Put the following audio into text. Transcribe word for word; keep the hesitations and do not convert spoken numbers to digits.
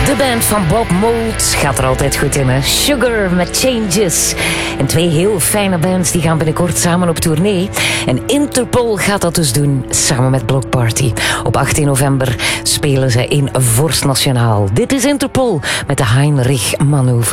De band van Bob Mould gaat er altijd goed in, hè? Sugar met Changes. En twee heel fijne bands die gaan binnenkort samen op tournee. En Interpol gaat dat dus doen, samen met Block Party. Op achttien november spelen ze in Vorst Nationaal. Dit is Interpol met de Heinrich Manoeuvre.